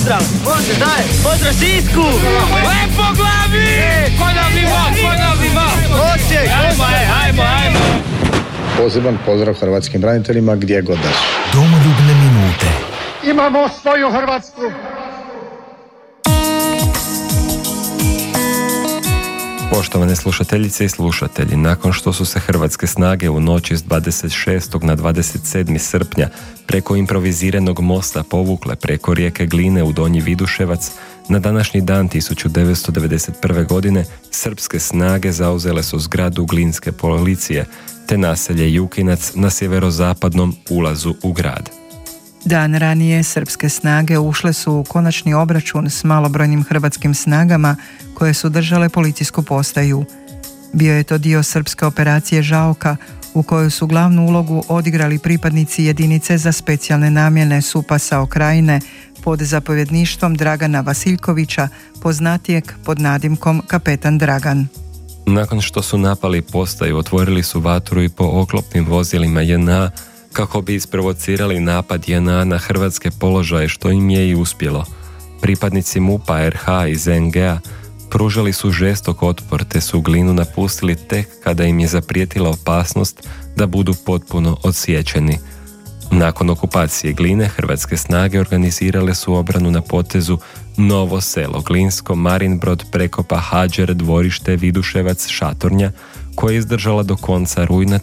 pozdrav! Može, daj! Pozdrav Sisku! Lepo glavi! Ko nam Osijek! Ajmo! Poseban pozdrav hrvatskim braniteljima gdje god da su. Domoljubne minute. Imamo svoju Hrvatsku! Poštovane slušateljice i slušatelji, nakon što su se hrvatske snage u noći s 26. na 27. srpnja preko improviziranog mosta povukle preko rijeke Gline u Donji Viduševac, na današnji dan 1991. godine srpske snage zauzele su zgradu Glinske policije te naselje Jukinac na sjeverozapadnom ulazu u grad. Dan ranije srpske snage ušle su u konačni obračun s malobrojnim hrvatskim snagama koje su držale policijsku postaju. Bio je to dio srpske operacije Žaoka u kojoj su glavnu ulogu odigrali pripadnici jedinice za specijalne namjene Supasa Okrajine pod zapovjedništvom Dragana Vasiljkovića, poznatijeg pod nadimkom Kapetan Dragan. Nakon što su napali postaju, otvorili su vatru i po oklopnim vozilima JNA kako bi isprovocirali napad JNA na hrvatske položaje, što im je i uspjelo. Pripadnici MUP-a RH iz NG-a pružali su žestok otpor te su Glinu napustili tek kada im je zaprijetila opasnost da budu potpuno odsječeni. Nakon okupacije Gline, hrvatske snage organizirale su obranu na potezu Novo selo Glinsko, Marinbrod, Prekopa, Hadžer, Dvorište, Viduševac, Šatornja, koja je izdržala do konca rujna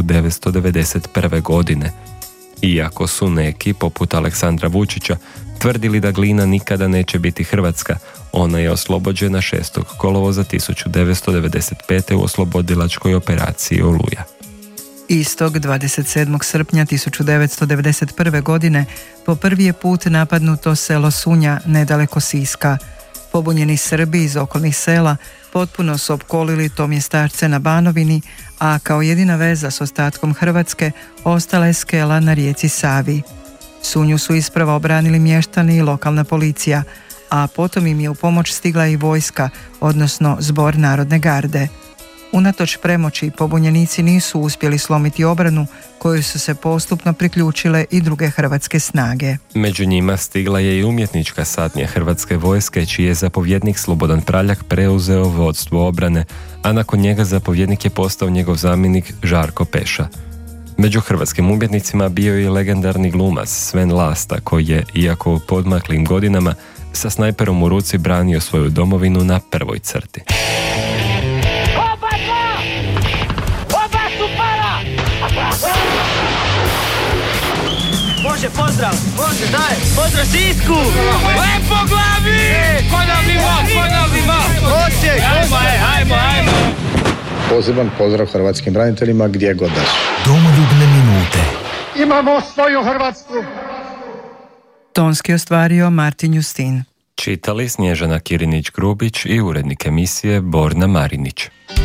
1991. godine. Iako su neki, poput Aleksandra Vučića, tvrdili da Glina nikada neće biti Hrvatska, ona je oslobođena 6. kolovoza 1995. u oslobodilačkoj operaciji Oluja. Istog 27. srpnja 1991. godine po prvi je put napadnuto selo Sunja nedaleko Siska. Pobunjeni Srbi iz okolnih sela potpuno su opkolili to mjestarce na Banovini, a kao jedina veza s ostatkom Hrvatske ostala je skela na rijeci Savi. Sunju su isprava obranili mještani i lokalna policija, a potom im je u pomoć stigla i vojska, odnosno Zbor narodne garde. Unatoč premoći, pobunjenici nisu uspjeli slomiti obranu kojoj su se postupno priključile i druge hrvatske snage. Među njima stigla je i umjetnička satnija hrvatske vojske, čiji je zapovjednik Slobodan Praljak preuzeo vodstvo obrane, a nakon njega zapovjednik je postao njegov zamjenik Žarko Peša. Među hrvatskim umjetnicima bio je i legendarni glumac Sven Lasta, koji je, iako u podmaklim godinama, sa snajperom u ruci branio svoju domovinu na prvoj crti. Može, pozdrav! Može, daj! Pozdrav Sisku! Lepo glavi! Ko nam ima? Osijek! Ajmo! Poseban pozdrav hrvatskim braniteljima gdje god da su. Domoljubne minute. Imamo svoju Hrvatsku! Tonski ostvario Martin Justin. Čitali Snježana Kirinić-Grubić i urednik emisije Borna Marinić.